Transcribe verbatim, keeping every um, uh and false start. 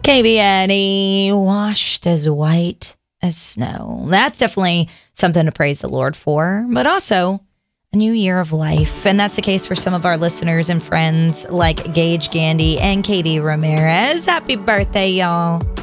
K B N E, washed as white as snow. That's definitely something to praise the Lord for, but also a new year of life. And that's the case for some of our listeners and friends like Gage Gandy and Katie Ramirez. Happy birthday, y'all.